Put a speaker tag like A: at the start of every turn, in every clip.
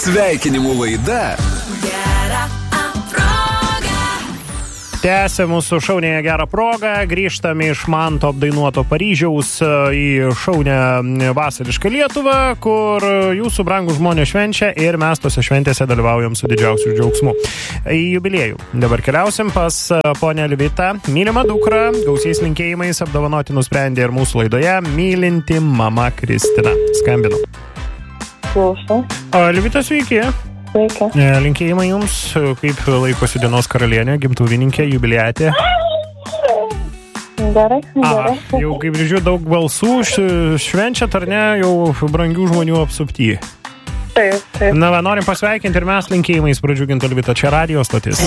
A: Sveikinimų laida
B: Tęsė mūsų šaunėje gerą progą, grįžtame iš Manto apdainuoto Paryžiaus į šaunę vasarišką Lietuvą, kur jūsų brangūs žmonės švenčia ir mes tose šventėse dalyvaujam su didžiausiu džiaugsmu. Į jubiliejų. Dabar keliausim pas ponę Liuvitą, mylimą dukrą, gausiais linkėjimais apdovanoti nusprendė ir mūsų laidoje mylinti mama Kristina. Skambinu.
C: Klausau.
B: Liuvita, sveiki.
C: Sveiki.
B: Linkėjimai jums, kaip laikosi dienos karalienė, gimtuvininkė, jubiliatė.
C: Gerai.
B: Jau kaip žiūrėjau, daug balsų švenčiat, ar ne, jau brangių žmonių apsupty.
C: Taip.
B: Na, norim pasveikinti ir mes linkėjimais pradžiuginti Liuvitą, čia radio stotis.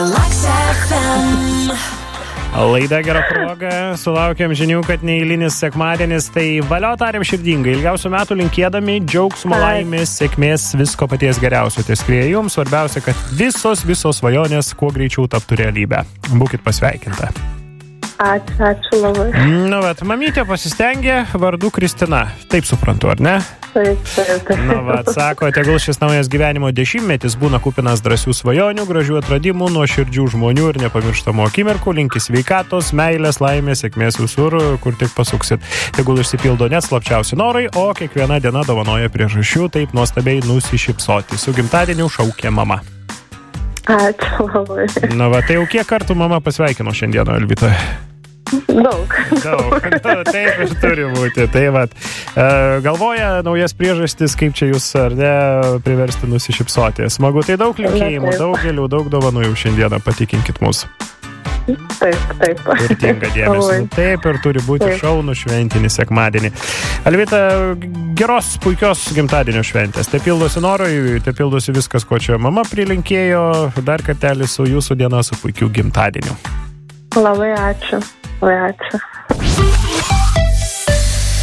B: Laida gera proga, sulaukėm žinių, kad neeilinis sekmadienis, tai valio tariam širdingai, ilgiausių metų linkėdami, džiaugsmo, laimės, sėkmės, visko paties geriausio. Tai skrieja jums, svarbiausia, kad visos svajonės kuo greičiau taptų realybę. Būkit pasveikinta.
C: Ačiū labai.
B: Nu, bet mamytė pasistengė, vardu Kristina. Taip suprantu, ar ne?
C: Taip.
B: Na, sako, tegul šis naujas gyvenimo dešimtmetis būna kupinas drąsių svajonių, gražių atradimų, nuoširdžių žmonių ir nepamirštamų akimirkų, linki sveikatos, meilės, laimės, sėkmės visur, kur tik pasuksit. Tegul išsipildo net slapčiausi norai, o kiekviena diena dovanoja priežasčių taip nuostabiai nusišypsoti. Su gimtadieniu šaukė mama.
C: Ačiū labai.
B: Na, tai jau kiek kartų mama pasveikino šiandieną, Elvita?
C: Daug.
B: Taip ir turi būti. Tai vat, galvoja naujas priežastis, kaip čia jūs ar ne priversti nusišypsoti. Smagu, tai daug linkėjimų, daug dovanų jau šiandieną, patikinkit mus.
C: Taip.
B: Turtinga dėmesio. Taip ir turi būti šaunų šventinį sekmadienį. Elvita, geros, puikios gimtadienio šventės. Te pildosi norai, te pildosi viskas, ko čia mama prilinkėjo. Dar kartelį su jūsų diena, su puikiu gimtadieniu.
C: Labai ačiū.